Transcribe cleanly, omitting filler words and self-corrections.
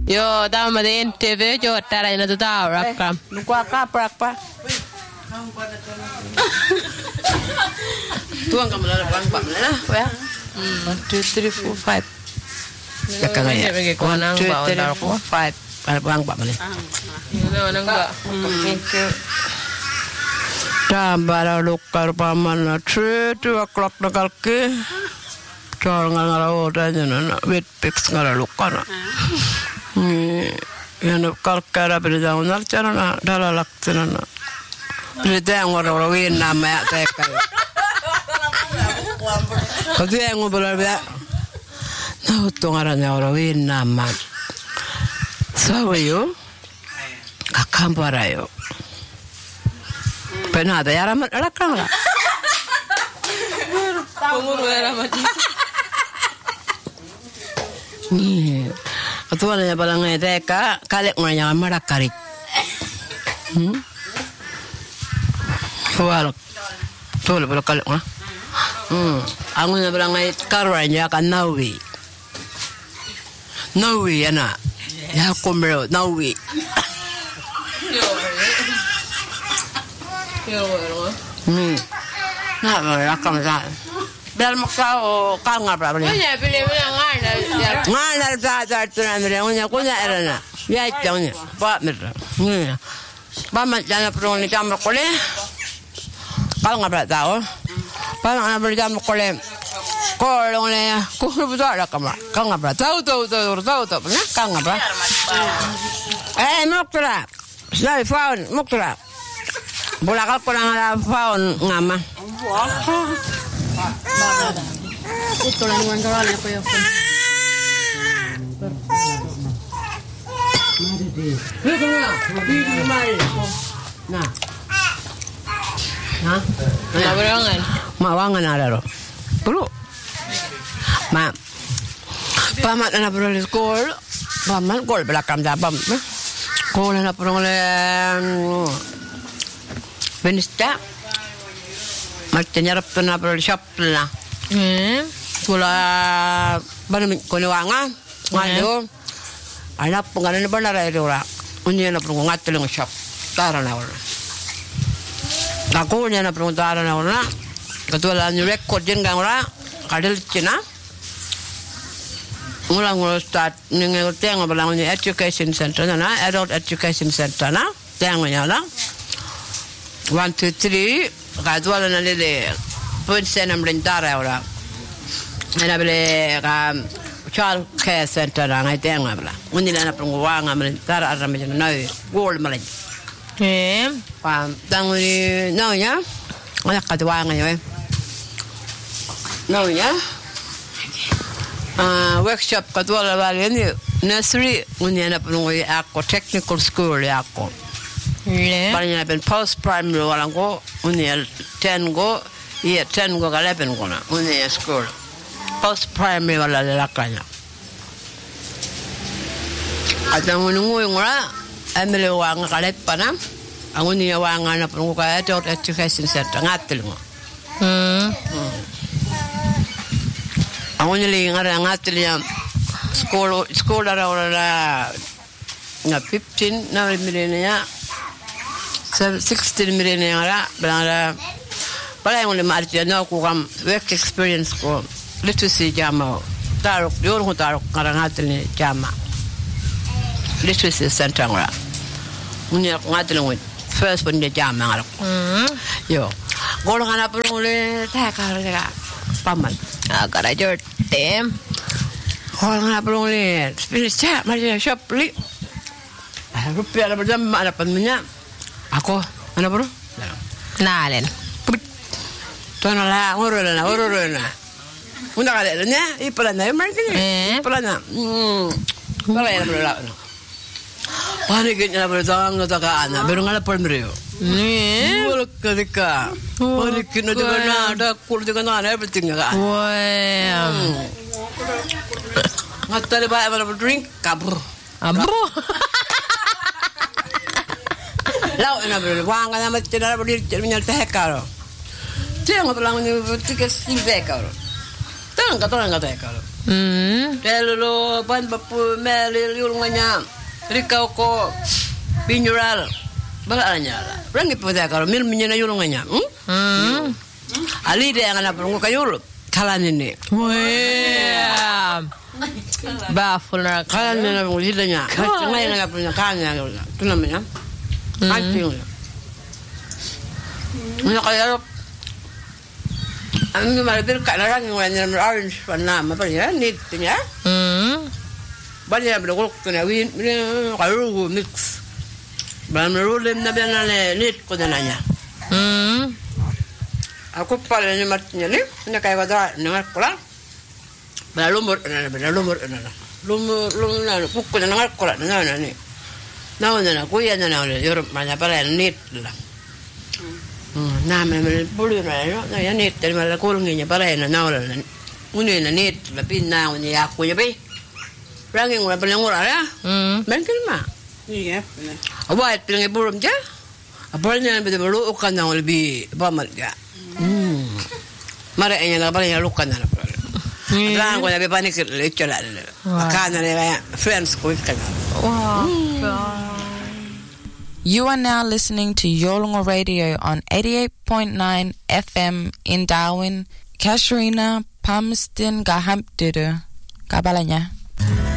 Yo, tama de NTV jo tara ina tuta rakam. Nukwa kaprak pa. Tuang kamu dah bang pak mana? Ya. 1, 2, 3, 4, 5. Kakaknya. 1, 2, 3, 4, 5. Ada bang pak mana? Nang ba. Tambah lukar paman 3 o'clock nakal ke. Jangan ngalau tanya nana. Wet pix ngalau lukar. Yang kalkara berdang nal cara dalalak cina. Berdang orang nama ya teka. Kau tu yang ngobrol dia. Nah, tungarannya orang nama. Sahayo, kamparayo. Pernah ada ya ramat rakang lah. Penguru ya ramat. Ni, tu orang yang balangai teka kalek mana yang marakarik. Fual, tu le boleh kalek mah. Aku nak balangai karanya kan nawi. Nawi anak. Ya kumero nawi. Nah, rakam sah. Biar maksa o kang apa beli? Punya pilih ngana. Ngana dah tu nak beli. Punya erana. Ya itu ni. Pak mer. Bamak jangan perlu ni jam berkoleh. Kalau ngapa tahu? Bamak nak beli jam berkoleh. Kalau ni, kau betul ada kamera. Kau ngapa? Tahu. Pernah? Kau ngapa? Muktra. Sudah found muktra. Bola kau kurang ada found ngama. Itu lah dengan kawan apa ya? Nah. Mawangan. Mawangan ada loh. Perlu. Ma. Pamat na perlu sekolah. Pamat sekolah belakang jabam. Sekolah na perlu Benista. Macam nyarap tu na perlu shop lah. Sekolah mana kau wanga. Ngadu. Anak pengaruh benar ada orang. Unya na perlu ngatul ng shop. Tara na orang. Aku unya na perlu tara na orang. Ketua new record jen gang orang. Kadal Cina. Ngulang start ningal tengok balang ni education center na adult education center na tengok nyala 1 2 3 kadwala na lele point senam lentara ora ana bele ka child care center na ngai tengok bala unila na pengwanga lentara arame na goal malan pa tanguni no nya ana kadwanga yo no nya workshop kadwala bali ni nursery unya na pengoi ako technical school ako bali na ben post primary wala ko unya 10 go 10 go 11 go na unya school post primary wala lakanya atang ngui ngora amele wanga kalet pana angunya wanga na pengoi ka adult education center ngatil ngo Aku ni ngara ngatil yang sekolah orang nga 15 na milenia 16 milenia ngara belanda pala yang le marti na ko kam work experience ko literacy jama tarok yor ko tarok ngara ngatil ni jama literacy center ngara unya ngatil ngot first pun dia jama ngara yo gol ngana pun le ta ka paman agak aja tem orang nak perlu lihat spirit cak macam shop li rupiah ada berjam ada pennya aku mana perlu nalen tuan lah ururana unda kali nya ipalana martin ipalana kalau yang berlaku panik nya berjang nggak tak ana baru ngala permrio ni boleh ketika panik nya juga ada kulit juga ada everything ya kan wah ngatar ba mana drink kabur lau ina bro wanga na macam berdiri menyal teh karo jangan pulang ni tiga sim teh karo Tanga tekalo. Telo ban bapu meli yulunganya. Rikau ko binjural. Balanya la. Rangi pada kalau mil minyana yulunganya. Ali dia ngana perungu kayul. Kalan ini. Wah. Bafulna kalan ini mulidanya. Ngai ngana punya kanya. Itu namanya. Anjing. Mana kayak Ang malapit ka na lang yung orange na apa ya nit ya. Banyak bergolok na win kalu mix. Balam rolem na biana nit ko na nya. Aku pala ni matnya ni na kay wada na kola. Balumur na. Lumur na pukko na kola na ni. Na kuya na Europe manya para nit la. Nama bulu na ya net dari mala kulungnya para na nawala uni na net la pinna uni aku ya be rangi ngura pelengura ya mungkin ma iya awat peleng burum ja apalnya be bulu ukan na lebih pamal ja mara enya na palanya lukan na lang ko na be panik le chola kana le friends ko kana wow. You are now listening to Yolngu Radio on 88.9 FM in Darwin, Casuarina, Palmerston, Gahampduru, Gabalanya.